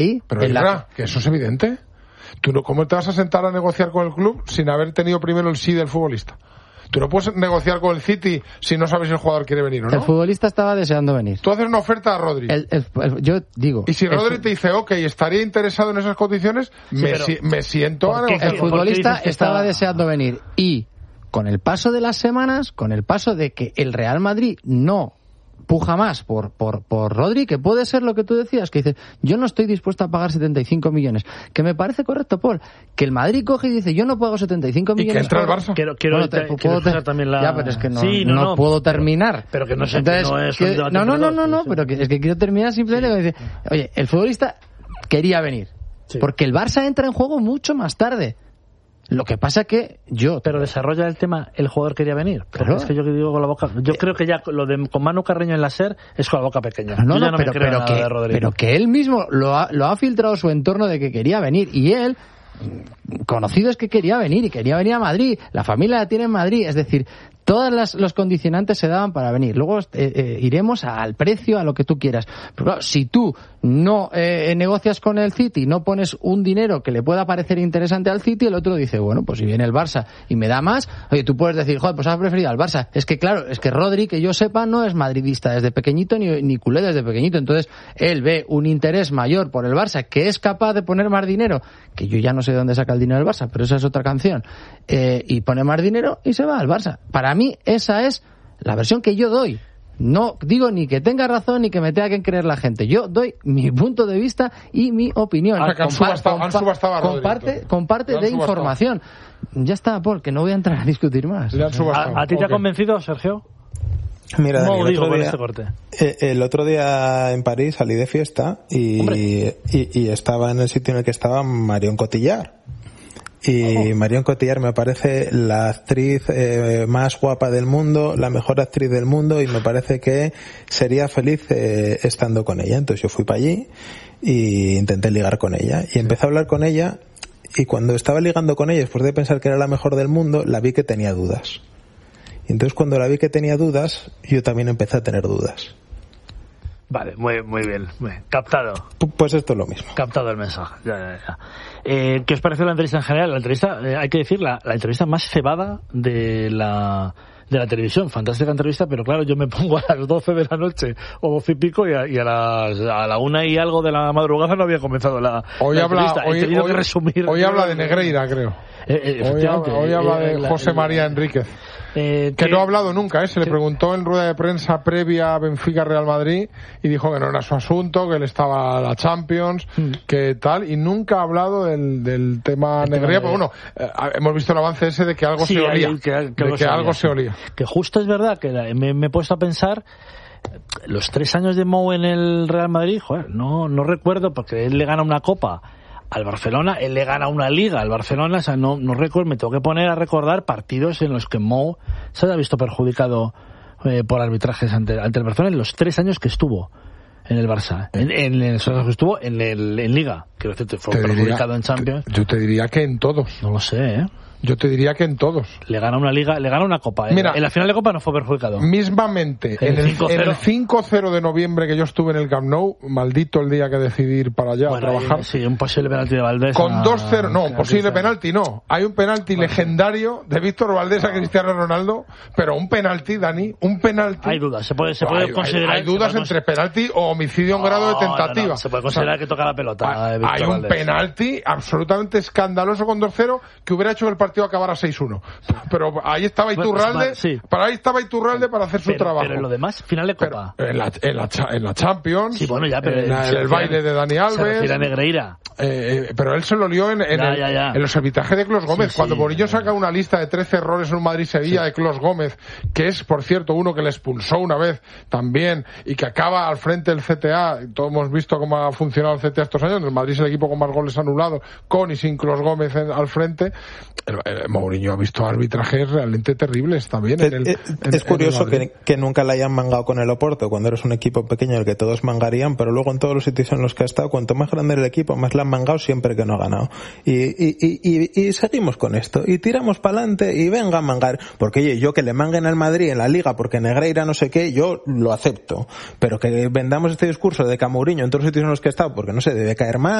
Pero Isra, que eso es evidente. Tú no, ¿cómo te vas a sentar a negociar con el club sin haber tenido primero el sí del futbolista? Tú no puedes negociar con el City si no sabes si el jugador quiere venir o no. El futbolista estaba deseando venir. Tú haces una oferta a Rodri. Yo digo... Y si Rodri te dice, ok, estaría interesado en esas condiciones, me siento a negociar. El futbolista estaba deseando venir. Y con el paso de las semanas, con el paso de que el Real Madrid no puja más por Rodri, que puede ser lo que tú decías, que dice, yo no estoy dispuesto a pagar 75 millones, que me parece correcto, Paul, que el Madrid coge y dice, yo no pago 75 millones. Y que entra el Barça. Quiero también la... Ya, pero es que no puedo terminar. Pero que no sé, entonces, no es un debate. No, pero es que quiero terminar simplemente con decir, oye, el futbolista quería venir, porque el Barça entra en juego mucho más tarde. Lo que pasa que Pero desarrolla el tema, el jugador quería venir. Claro. Es que yo digo con la boca... Yo creo que ya lo de con Manu Carreño en la SER es con la boca pequeña. Pero que él mismo lo ha filtrado su entorno de que quería venir. Y él, conocido es que quería venir, y quería venir a Madrid. La familia la tiene en Madrid. Es decir, todas los condicionantes se daban para venir. Luego iremos al precio, a lo que tú quieras. Pero claro, si tú no negocias con el City, no pones un dinero que le pueda parecer interesante al City, el otro dice, bueno, pues si viene el Barça y me da más, oye, tú puedes decir, joder, pues has preferido al Barça. Es que claro, es que Rodri, que yo sepa, no es madridista desde pequeñito, ni culé desde pequeñito. Entonces, él ve un interés mayor por el Barça, que es capaz de poner más dinero, que yo ya no sé de dónde saca el dinero el Barça, pero esa es otra canción, y pone más dinero y se va al Barça. Para mí, esa es la versión que yo doy. No digo ni que tenga razón ni que me tenga que creer la gente. Yo doy mi punto de vista y mi opinión. Comparte de información. Ya está, Paul, que no voy a entrar a discutir más. ¿A ti te ha convencido, Sergio? Mira, Dani, el otro día en París salí de fiesta y estaba en el sitio en el que estaba Marion Cotillard. Y Marion Cotillard me parece la actriz más guapa del mundo, la mejor actriz del mundo, y me parece que sería feliz estando con ella. Entonces yo fui para allí e intenté ligar con ella y empecé a hablar con ella, y cuando estaba ligando con ella, después de pensar que era la mejor del mundo, la vi que tenía dudas. Y entonces cuando la vi que tenía dudas, yo también empecé a tener dudas. Vale, muy bien. Captado. Pues esto es lo mismo. Captado el mensaje. Ya. ¿Qué os pareció la entrevista en general? La entrevista, hay que decir, la entrevista más cebada de la televisión. Fantástica entrevista, pero claro, yo me pongo a las 12 de la noche o 12 y pico y a la 1 y algo de la madrugada no había comenzado la entrevista. Hoy habla de Negreira, creo. Hoy habla de José María Enríquez. Que no ha hablado nunca, se le preguntó en rueda de prensa previa a Benfica-Real Madrid y dijo que no era su asunto, que él estaba a la Champions, que tal, y nunca ha hablado del tema Negreira, pero bueno, hemos visto el avance ese de que algo se olía, algo se olía. Que justo es verdad que me he puesto a pensar los 3 años de Mou en el Real Madrid, joder, no recuerdo, porque él le gana una copa al Barcelona, él le gana una liga al Barcelona, o sea, no recuerdo, me tengo que poner a recordar partidos en los que Mou se haya visto perjudicado por arbitrajes ante el Barcelona en los 3 años que estuvo en el Barça, estuvo en Liga, quiero decirte, fue perjudicado en Champions. Yo te diría que en todos. No lo sé, Yo te diría que en todos. Le gana una liga, le gana una copa. Mira, en la final de copa no fue perjudicado. Mismamente, en el 5-0 de noviembre que yo estuve en el Camp Nou, maldito el día que decidí ir para allá a trabajar. Sí, un posible penalti de Valdés. Con 2-0, no, un posible penalti no. Hay un penalti legendario de Víctor Valdés a Cristiano Ronaldo, pero un penalti, Dani, un penalti. Hay dudas, se puede considerar. Hay dudas entre penalti o homicidio en grado de tentativa. No, se puede considerar que toca la pelota. Hay un penalti absolutamente escandaloso con 2-0 que hubiera hecho que el partido acabara 6-1. Pero ahí estaba Iturralde, para hacer su trabajo. Pero en lo demás, final de copa. En la Champions. Sí, bueno, ya, pero en el baile de Dani Alves. Se Negreira. Pero él se lo lió en los arbitrajes de Clos Gómez. Cuando Bonillo saca una lista de 13 errores en un Madrid-Sevilla de Clos Gómez, que es, por cierto, uno que le expulsó una vez también y que acaba al frente del CTA. Todos hemos visto cómo ha funcionado el CTA estos años. El Madrid es el equipo con más goles anulados, con y sin Clos Gómez al frente. Mourinho ha visto arbitrajes realmente terribles también. Es curioso que nunca le hayan mangado con el Oporto, cuando eres un equipo pequeño el que todos mangarían, pero luego en todos los sitios en los que ha estado, cuanto más grande el equipo, más le han mangado siempre que no ha ganado. Y seguimos con esto. Y tiramos para adelante y venga a mangar. Porque oye, yo que le manguen al Madrid en la Liga porque Negreira no sé qué, yo lo acepto. Pero que vendamos este discurso de que a Mourinho en todos los sitios en los que he estado, porque no sé, debe caer mal,